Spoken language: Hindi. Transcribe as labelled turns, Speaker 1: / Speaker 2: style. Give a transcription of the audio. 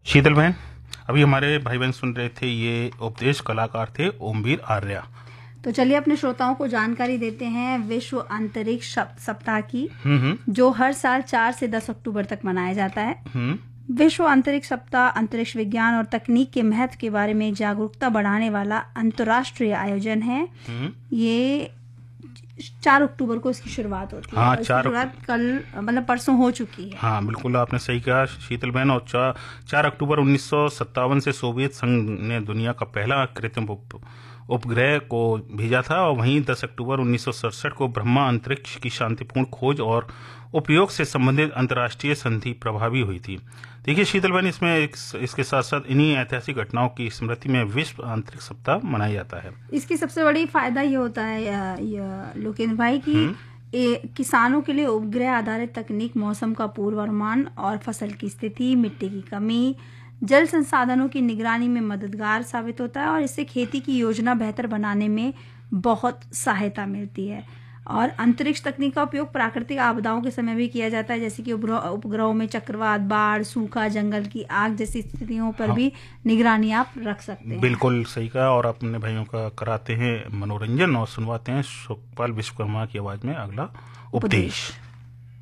Speaker 1: शीतल बहन, अभी हमारे भाई बहन सुन रहे थे, ये उपदेश कलाकार थे ओमवीर आर्या।
Speaker 2: तो चलिए अपने श्रोताओं को जानकारी देते हैं विश्व अंतरिक्ष सप्ताह की,
Speaker 1: हम्म।
Speaker 2: जो हर साल 4 से 10 अक्टूबर तक मनाया जाता है।
Speaker 1: हम्म।
Speaker 2: विश्व अंतरिक्ष सप्ताह अंतरिक्ष विज्ञान और तकनीक के महत्व के बारे में जागरूकता बढ़ाने वाला अंतर्राष्ट्रीय आयोजन है। ये 4 अक्टूबर को इसकी शुरुआत होती है।
Speaker 1: हाँ,
Speaker 2: इसकी शुरुआत कल मतलब परसों हो चुकी है।
Speaker 1: हाँ, बिल्कुल आपने सही कहा शीतल बहन। और 4 अक्टूबर 1957 से सोवियत संघ ने दुनिया का पहला कृत्रिम उपग्रह को भेजा था, और वहीं 10 अक्टूबर 1967 को ब्रह्मा अंतरिक्ष की शांतिपूर्ण खोज और उपयोग से संबंधित अंतर्राष्ट्रीय संधि प्रभावी हुई थी। देखिए शीतल बहन, इसमें इसके साथ साथ इन्हीं ऐतिहासिक घटनाओं की स्मृति में विश्व अंतरिक्ष सप्ताह मनाया जाता है।
Speaker 2: इसकी सबसे बड़ी फायदा ये होता है लोकेंद्र भाई कि किसानों के लिए उपग्रह आधारित तकनीक मौसम का पूर्वानुमान और फसल की स्थिति, मिट्टी की कमी, जल संसाधनों की निगरानी में मददगार साबित होता है, और इससे खेती की योजना बेहतर बनाने में बहुत सहायता मिलती है। और अंतरिक्ष तकनीक का उपयोग प्राकृतिक आपदाओं के समय भी किया जाता है, जैसे कि उपग्रहों में चक्रवात, बाढ़, सूखा, जंगल की आग जैसी स्थितियों पर भी निगरानी आप रख सकते हैं।
Speaker 1: बिल्कुल सही कहा। और अपने भाइयों का कराते हैं मनोरंजन और सुनवाते हैं सुखपाल विश्वकर्मा की आवाज में अगला उपदेश।